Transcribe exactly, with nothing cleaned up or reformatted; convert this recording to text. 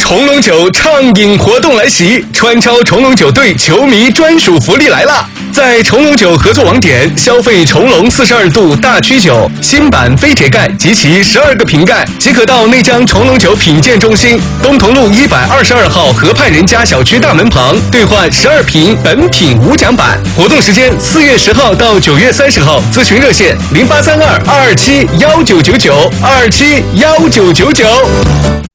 重龙酒畅饮活动来袭，川超重龙酒队球迷专属福利来了！在重龙酒合作网点消费重龙四十二度大曲酒新版飞铁盖及其十二个瓶盖，即可到内江重龙酒品鉴中心东同路一百二十二号河畔人家小区大门旁兑换十二瓶本品无奖版。活动时间四月十号到九月三十号，咨询热线零八三二二二七幺九九九二七幺九九九。